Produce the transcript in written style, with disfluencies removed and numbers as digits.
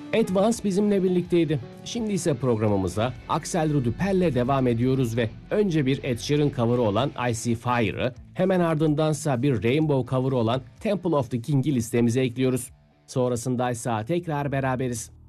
Advance bizimle birlikteydi. Şimdi ise programımıza Axel Rudi Pell'le devam ediyoruz ve önce bir Ed Sheeran cover'ı olan I See Fire'ı, hemen ardındansa bir Rainbow cover'ı olan Temple of the King'i listemize ekliyoruz. Sonrasında ise tekrar beraberiz.